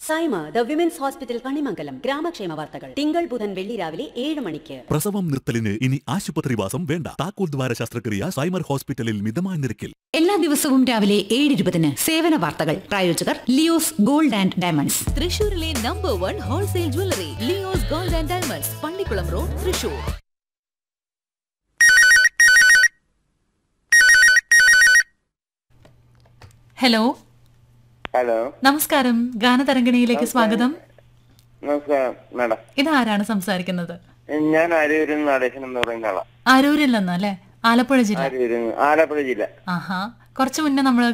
Saima the women's hospital Kanimangalam ഗ്രാമക്ഷേമ വാർത്തകൾ തിങ്കൾ ബുധൻ വെള്ളി രാവിലെ 7 മണിക്ക്. പ്രസവം നിർത്തലിന് ഇനി ആശുപത്രിവാസം വേണ്ട. താക്കോൽ ദ്വാര ശസ്ത്രക്രിയ സൈമർ ഹോസ്പിറ്റലിൽ മിതമായ നിരക്കിൽ. എല്ലാ ദിവസവും രാവിലെ 7:20 സേവന വാർത്തകൾ. പ്രായോജകർ ലിയോസ് ഗോൾഡ് ആൻഡ് ഡയമണ്ട്സ്. തൃശൂരിലെ number 1 wholesale jewellery Leo's gold and diamonds, Pallikkulam road, Thrissur. Hello hello, നമസ്കാരം. ഗാനതരംഗിണിയിലേക്ക് സ്വാഗതം. നമസ്കാരം മാഡം. ഇതാരാണ് സംസാരിക്കുന്നത്? ഞാൻ അരൂരിൽ നിന്ന് നടേശൻ എന്ന് പറയുന്ന ആളാ. അരൂരിൽ നിന്നല്ലേ? ആലപ്പുഴ ജില്ല. ആലപ്പുഴ ജില്ല. ആഹാ, കുറച്ചു മുന്നേ നമ്മൾ